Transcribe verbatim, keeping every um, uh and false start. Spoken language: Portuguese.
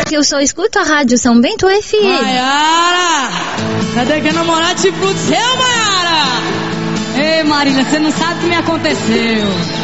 Eu só escuto a rádio São Bento F M. Maiara! Cadê que namorar de fruto seu, Maiara? Ei, Marília, você não sabe o que me aconteceu.